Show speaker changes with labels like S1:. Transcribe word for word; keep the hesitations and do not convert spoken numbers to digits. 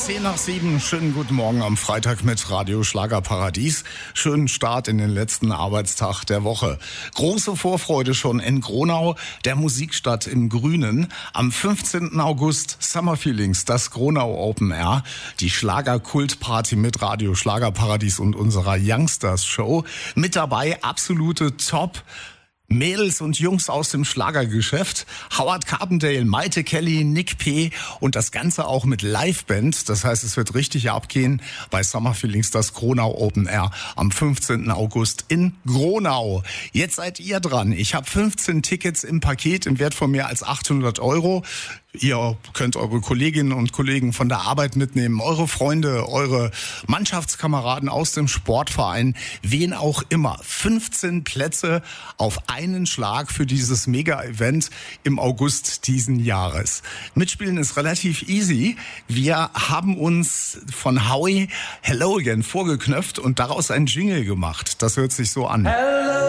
S1: Zehn nach sieben, schönen guten Morgen am Freitag mit Radio Schlagerparadies. Schönen Start in den letzten Arbeitstag der Woche. Große Vorfreude schon in Gronau, der Musikstadt im Grünen. Am fünfzehnten August Summer Feelings, das Gronau Open Air. Die Schlager-Kult-Party mit Radio Schlagerparadies und unserer Youngsters Show. Mit dabei absolute Top Mädels und Jungs aus dem Schlagergeschäft. Howard Carpendale, Maite Kelly, Nick P. und das Ganze auch mit Liveband. Das heißt, es wird richtig abgehen bei Summer Feelings, das Gronau Open Air am fünfzehnten August in Gronau. Jetzt seid ihr dran. Ich habe fünfzehn Tickets im Paket im Wert von mehr als achthundert Euro. Ihr könnt eure Kolleginnen und Kollegen von der Arbeit mitnehmen, eure Freunde, eure Mannschaftskameraden aus dem Sportverein, wen auch immer. fünfzehn Plätze auf einen Schlag für dieses Mega-Event im August diesen Jahres. Mitspielen ist relativ easy. Wir haben uns von Howie Hello Again vorgeknöpft und daraus ein Jingle gemacht. Das hört sich so an. Hello.